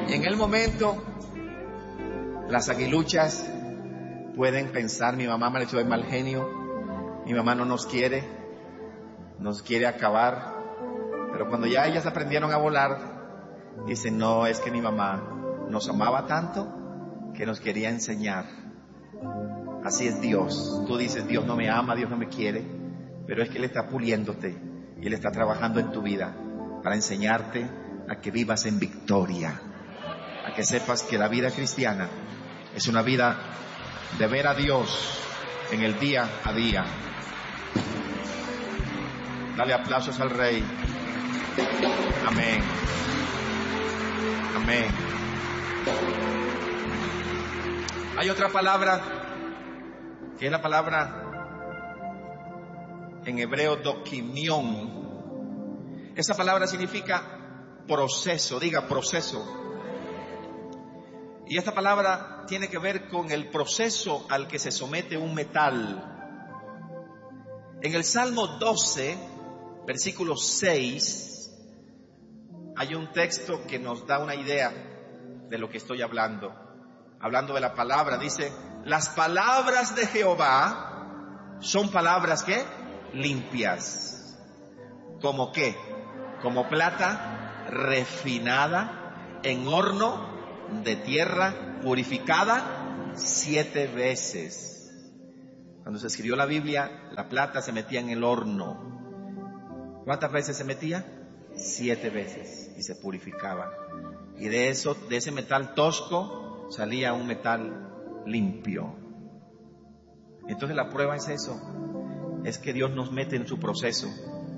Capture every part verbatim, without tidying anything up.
Y en el momento, las aguiluchas pueden pensar, mi mamá me ha hecho de mal genio, mi mamá no nos quiere, nos quiere acabar. Pero cuando ya ellas aprendieron a volar, dicen, no, es que mi mamá nos amaba tanto que nos quería enseñar. Así es Dios. Tú dices, Dios no me ama, Dios no me quiere, pero es que Él está puliéndote y Él está trabajando en tu vida para enseñarte a que vivas en victoria, a que sepas que la vida cristiana es una vida de ver a Dios en el día a día. Dale aplausos al Rey. Amén. Amén. Hay otra palabra, que es la palabra en hebreo dokimión. Esa palabra significa proceso, diga proceso. Y esta palabra tiene que ver con el proceso al que se somete un metal. En el Salmo doce, versículo seis, hay un texto que nos da una idea de lo que estoy hablando. Hablando de la palabra, dice, las palabras de Jehová son palabras ¿qué? Limpias. ¿Como qué? Como plata refinada en horno de tierra purificada siete veces. Cuando se escribió la Biblia, la plata se metía en el horno. ¿Cuántas veces se metía? Siete veces, y se purificaba. Y de eso, de ese metal tosco, salía un metal limpio. Entonces la prueba es eso, es que Dios nos mete en su proceso.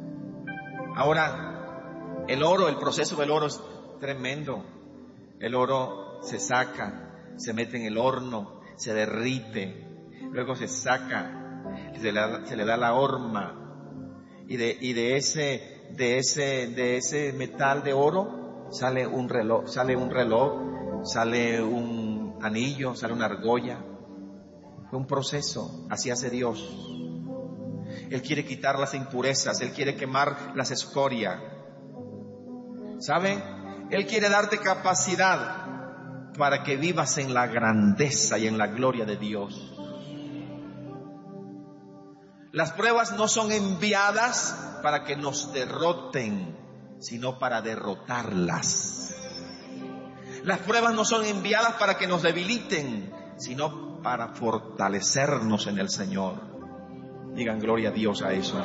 Ahora, el oro, el proceso del oro es tremendo. El oro se saca, se mete en el horno, se derrite, luego se saca, se le da, se le da la horma, y de, y de ese, de ese, de ese metal de oro sale un reloj, sale un reloj, sale un anillo, sale una argolla. Fue un proceso, así hace Dios. Él quiere quitar las impurezas, Él quiere quemar las escorias. ¿Sabe? Él quiere darte capacidad para que vivas en la grandeza y en la gloria de Dios. Las pruebas no son enviadas para que nos derroten, sino para derrotarlas. Las pruebas no son enviadas para que nos debiliten, sino para fortalecernos en el Señor. Digan gloria a Dios a eso.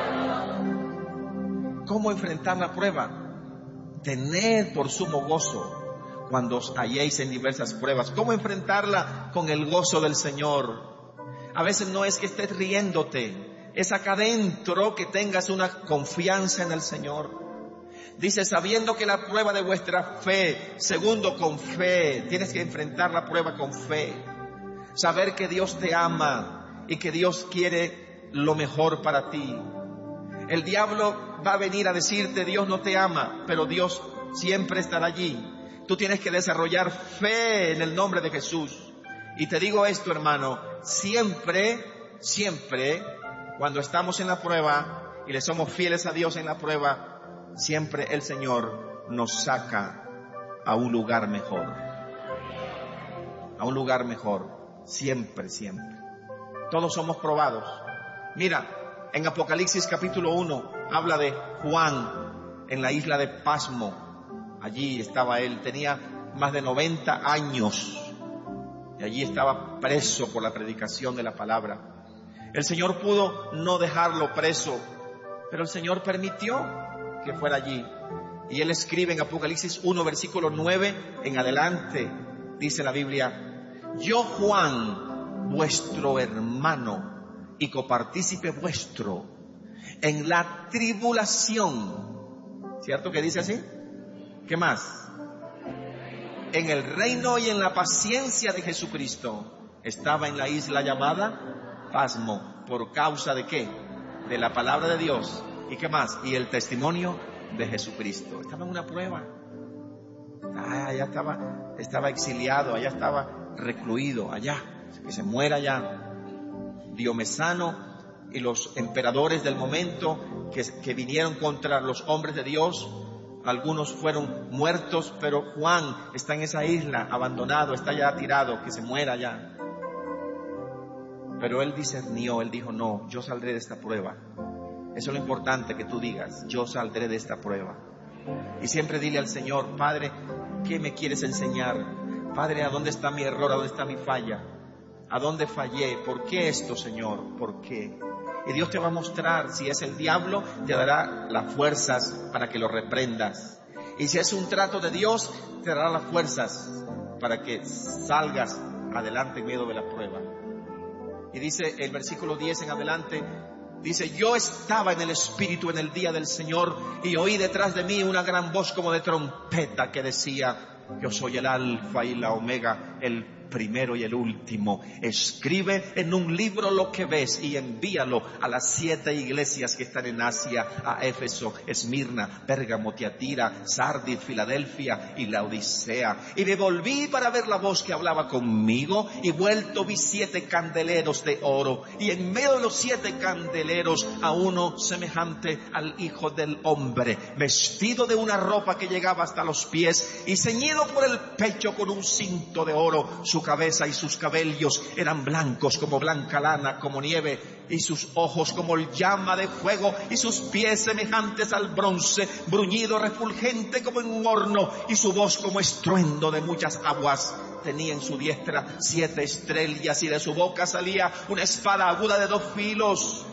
¿Cómo enfrentar la prueba? Tened por sumo gozo cuando os halléis en diversas pruebas. ¿Cómo enfrentarla? Con el gozo del Señor. A veces no es que estés riéndote, es acá adentro que tengas una confianza en el Señor. Dice, sabiendo que la prueba de vuestra fe, segundo, con fe, tienes que enfrentar la prueba con fe. Saber que Dios te ama y que Dios quiere lo mejor para ti. El diablo va a venir a decirte, Dios no te ama, pero Dios siempre estará allí. Tú tienes que desarrollar fe en el nombre de Jesús. Y te digo esto, hermano, siempre, siempre, cuando estamos en la prueba y le somos fieles a Dios en la prueba, siempre el Señor nos saca a un lugar mejor. A un lugar mejor. Siempre, siempre. Todos somos probados. Mira, en Apocalipsis capítulo uno habla de Juan en la isla de Pasmo. Allí estaba él, tenía más de noventa años y allí estaba preso por la predicación de la palabra. El Señor pudo no dejarlo preso, pero el Señor permitió que fuera allí. Y él escribe en Apocalipsis uno versículo nueve en adelante, dice la Biblia: yo, Juan, vuestro hermano y copartícipe vuestro en la tribulación. ¿Cierto que dice así? ¿Qué más? En el reino y en la paciencia de Jesucristo. Estaba en la isla llamada Pasmo. ¿Por causa de qué? De la palabra de Dios. ¿Y qué más? Y el testimonio de Jesucristo. Estaba en una prueba. Ah, allá estaba, estaba exiliado, allá estaba recluido, allá. Que se muera allá. Diomesano y los emperadores del momento que, que vinieron contra los hombres de Dios, Algunos fueron muertos, pero Juan está en esa isla, abandonado, está ya tirado, que se muera ya. Pero él discernió, él dijo, no, yo saldré de esta prueba. Eso es lo importante, que tú digas, yo saldré de esta prueba. Y siempre dile al Señor, Padre, ¿qué me quieres enseñar? Padre, ¿a dónde está mi error? ¿A dónde está mi falla? ¿A dónde fallé? ¿Por qué esto, Señor? ¿Por qué? Y Dios te va a mostrar. Si es el diablo, te dará las fuerzas para que lo reprendas. Y si es un trato de Dios, te dará las fuerzas para que salgas adelante en medio de la prueba. Y dice el versículo diez en adelante, dice, yo estaba en el Espíritu en el día del Señor y oí detrás de mí una gran voz como de trompeta que decía, yo soy el Alfa y la Omega, el primero y el último. Escribe en un libro lo que ves y envíalo a las siete iglesias que están en Asia, a Éfeso, Esmirna, Pérgamo, Tiatira, Sardis, Filadelfia y Laodicea. Y me volví para ver la voz que hablaba conmigo, y vuelto vi siete candeleros de oro, y en medio de los siete candeleros a uno semejante al Hijo del Hombre, vestido de una ropa que llegaba hasta los pies y ceñido por el pecho con un cinto de oro. Su cabeza y sus cabellos eran blancos como blanca lana, como nieve, y sus ojos como llama de fuego, y sus pies semejantes al bronce, bruñido, refulgente como en un horno, y su voz como estruendo de muchas aguas. Tenía en su diestra siete estrellas, y de su boca salía una espada aguda de dos filos.